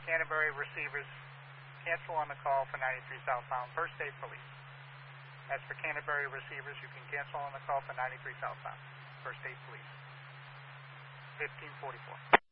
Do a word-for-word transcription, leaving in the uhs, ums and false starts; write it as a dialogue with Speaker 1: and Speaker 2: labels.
Speaker 1: Canterbury receivers, cancel on the call for ninety-three southbound, First State Police. As for Canterbury receivers, you can cancel on the call for ninety-three southbound, First State Police. fifteen forty-four.